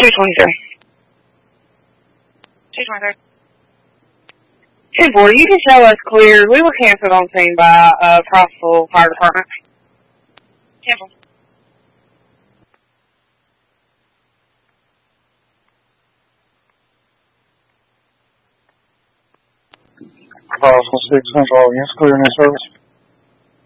223. 223. 240, you can show us cleared. We were canceled on scene by Crossville Fire Department. Cancel. Crossville 6 Central, yes, clear in service.